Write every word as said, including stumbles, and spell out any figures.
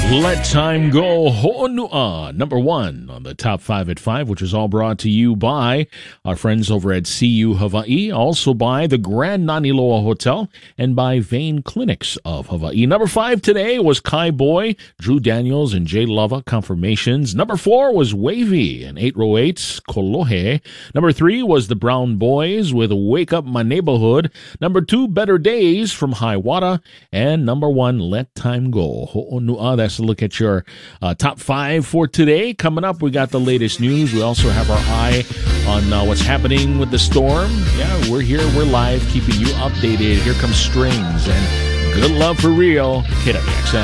Let Time Go, Ho'onua, number one on the top five at five, which is all brought to you by our friends over at C U Hawaii, also by the Grand Naniloa Hotel, and by Vane Clinics of Hawaii. Number five today was Kai Boy, Drew Daniels, and Jay Lava, Confirmations. Number four was Wavy and eight oh eight's Kolohe. Number three was the Brown Boys with Wake Up My Neighborhood. Number two, Better Days from Hiawatha. And number one, Let Time Go, Ho'onua. That's a look at your uh, top five for today. Coming up, we got the latest news. We also have our eye on uh, what's happening with the storm. Yeah, we're here. We're live, keeping you updated. Here comes Strings and Good Love for Real. K W X M.